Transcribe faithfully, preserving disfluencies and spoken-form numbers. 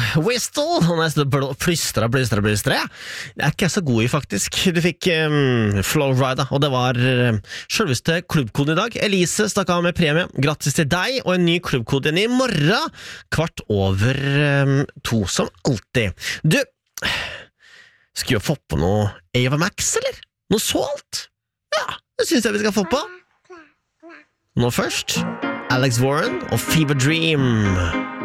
Whistle, og jeg stod og plystra, plystra, plystra. Det er ikke jeg så god i, faktisk. Du fikk um, Flowrida, og det var um, selveste klubbkoden i dag. Elise stakk av med premie. Grattis til deg, og en ny klubbkode igjen i morgen. Kvart over um, to, som alltid. Du, skal vi få på noe Ava Max, eller? Noe salt? Ja, det synes jeg vi skal få på. Nå først, Alex Warren og Fever Dream.